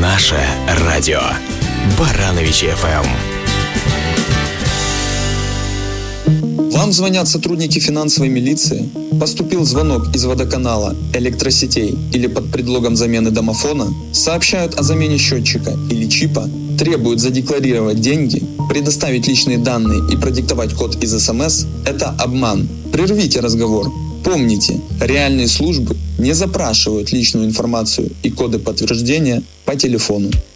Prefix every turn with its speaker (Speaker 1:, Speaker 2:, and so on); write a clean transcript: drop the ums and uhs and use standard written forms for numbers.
Speaker 1: Наше радио. Барановичи ФМ.
Speaker 2: Вам звонят сотрудники финансовой милиции? Поступил звонок из водоканала, электросетей или под предлогом замены домофона? Сообщают о замене счетчика или чипа? Требуют задекларировать деньги, предоставить личные данные и продиктовать код из СМС? Это обман. Прервите разговор. Помните, реальные службы не запрашивают личную информацию и коды подтверждения по телефону.